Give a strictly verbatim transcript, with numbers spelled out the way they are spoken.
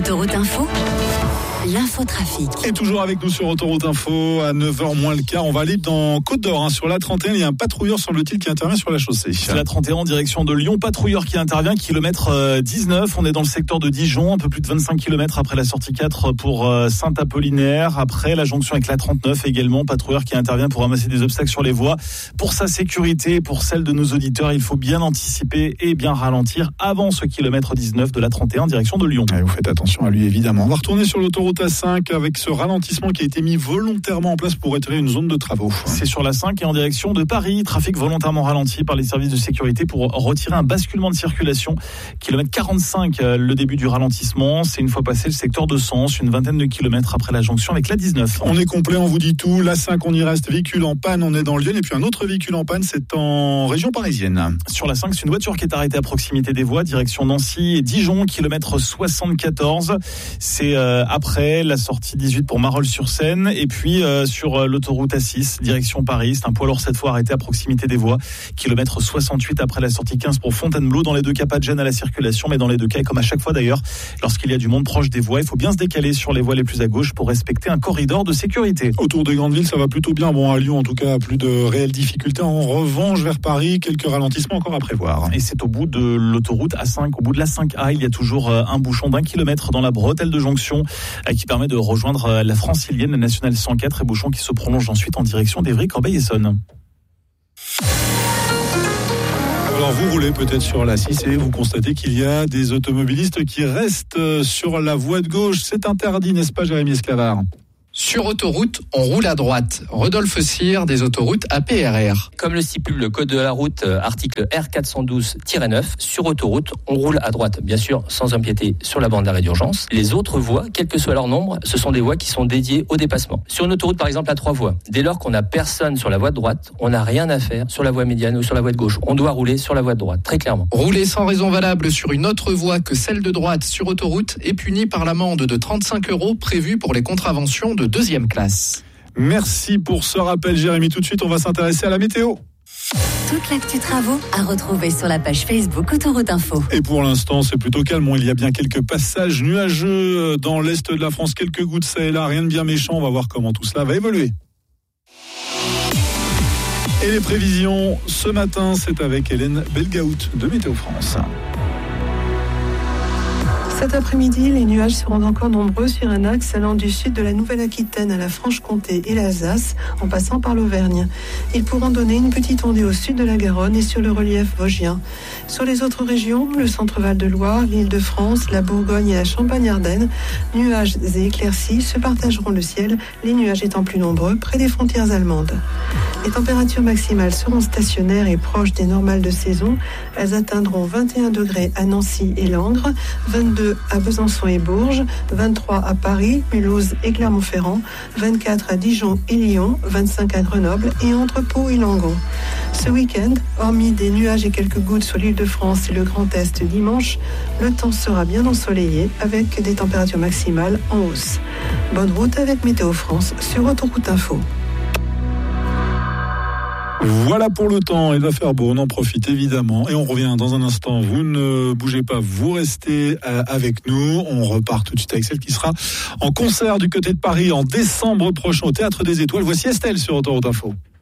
Autoroute Info, l'infotrafic. Et toujours avec nous sur Autoroute Info, à neuf heures moins le quart, on va aller dans Côte d'Or, hein, sur la trente et un, il y a un patrouilleur, semble-t-il, qui intervient sur la chaussée. C'est la trente et un en direction de Lyon, patrouilleur qui intervient, kilomètre dix-neuf, on est dans le secteur de Dijon, un peu plus de vingt-cinq kilomètres après la sortie quatre pour Saint-Apollinaire, après la jonction avec la trente-neuf également, patrouilleur qui intervient pour ramasser des obstacles sur les voies. Pour sa sécurité, pour celle de nos auditeurs, il faut bien anticiper et bien ralentir avant ce kilomètre dix-neuf de la trente et un en direction de Lyon. Et vous faites attention à lui, évidemment. On va retourner sur l'autoroute A cinq avec ce ralentissement qui a été mis volontairement en place pour retirer une zone de travaux. C'est sur la cinq et en direction de Paris. Trafic volontairement ralenti par les services de sécurité pour retirer un basculement de circulation. Kilomètre quarante-cinq, le début du ralentissement. C'est une fois passé le secteur de Sens, une vingtaine de kilomètres après la jonction avec la dix-neuf. On est complet, on vous dit tout. La cinq, on y reste. Véhicule en panne, on est dans le Lyon. Et puis un autre véhicule en panne, c'est en région parisienne. Sur la cinq, c'est une voiture qui est arrêtée à proximité des voies, direction Nancy et Dijon, kilomètre soixante-quatorze. C'est euh, après la sortie dix-huit pour Marolles-sur-Seine. Et puis euh, sur euh, l'autoroute A six, direction Paris, c'est un poids lourd cette fois arrêté à proximité des voies, kilomètre soixante-huit après la sortie quinze pour Fontainebleau. Dans les deux cas, pas de gêne à la circulation, mais dans les deux cas, comme à chaque fois d'ailleurs, lorsqu'il y a du monde proche des voies, il faut bien se décaler sur les voies les plus à gauche pour respecter un corridor de sécurité. Autour des grandes villes, ça va plutôt bien. Bon, à Lyon, en tout cas, plus de réelles difficultés. En revanche, vers Paris, quelques ralentissements encore à prévoir. Et c'est au bout de l'autoroute A cinq, au bout de la cinq A, il y a toujours un bouchon d'un kilomètre dans la bretelle de jonction qui permet de rejoindre la francilienne, la nationale cent quatre, et bouchon qui se prolonge ensuite en direction d'Évry, Corbeil-Essonnes. Alors vous roulez peut-être sur la six et vous constatez qu'il y a des automobilistes qui restent sur la voie de gauche. C'est interdit, n'est-ce pas, Jérémy Esclavard ? Sur autoroute, on roule à droite. Rodolphe Cyr, des autoroutes A P R R. Comme le stipule le code de la route, euh, article R quatre cent douze tiret neuf, sur autoroute, on roule à droite, bien sûr, sans empiéter sur la bande d'arrêt d'urgence. Les autres voies, quel que soit leur nombre, ce sont des voies qui sont dédiées au dépassement. Sur une autoroute, par exemple, à trois voies, dès lors qu'on n'a personne sur la voie de droite, on n'a rien à faire sur la voie médiane ou sur la voie de gauche. On doit rouler sur la voie de droite, très clairement. Rouler sans raison valable sur une autre voie que celle de droite sur autoroute est puni par l'amende de trente-cinq euros prévue pour les contraventions de deuxième classe. Merci pour ce rappel, Jérémy. Tout de suite, on va s'intéresser à la météo. Toute l'actu travaux à retrouver sur la page Facebook Autoroute Info. Et pour l'instant, c'est plutôt calme. Il y a bien quelques passages nuageux dans l'est de la France, quelques gouttes ça et là, rien de bien méchant. On va voir comment tout cela va évoluer. Et les prévisions, ce matin, c'est avec Hélène Belgaout de Météo France. Cet après-midi, les nuages seront encore nombreux sur un axe allant du sud de la Nouvelle-Aquitaine à la Franche-Comté et l'Alsace, en passant par l'Auvergne. Ils pourront donner une petite ondée au sud de la Garonne et sur le relief vosgien. Sur les autres régions, le centre-Val de Loire, l'Île-de-France, la Bourgogne et la Champagne-Ardenne, nuages et éclaircies se partageront le ciel, les nuages étant plus nombreux près des frontières allemandes. Les températures maximales seront stationnaires et proches des normales de saison. Elles atteindront vingt et un degrés à Nancy et Langres, vingt-deux à Besançon et Bourges, vingt-trois à Paris, Mulhouse et Clermont-Ferrand, vingt-quatre à Dijon et Lyon, vingt-cinq à Grenoble et entre Pau et Langon. Ce week-end, hormis des nuages et quelques gouttes sur l'Île-de-France et le Grand Est dimanche, le temps sera bien ensoleillé avec des températures maximales en hausse. Bonne route avec Météo France sur Autoroute Info. Voilà pour le temps, il va faire beau, on en profite évidemment et on revient dans un instant. Vous ne bougez pas, vous restez avec nous. On repart tout de suite avec celle qui sera en concert du côté de Paris en décembre prochain au Théâtre des Étoiles. Voici Estelle sur Autoroute Info.